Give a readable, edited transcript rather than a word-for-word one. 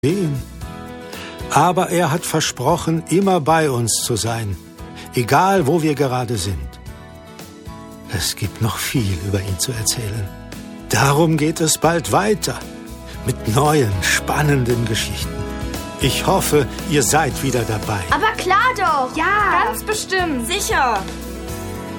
sehen. Aber er hat versprochen, immer bei uns zu sein, egal wo wir gerade sind. Es gibt noch viel über ihn zu erzählen. Darum geht es bald weiter, mit neuen, spannenden Geschichten. Ich hoffe, ihr seid wieder dabei. Aber klar doch. Ja, ganz bestimmt. sicher.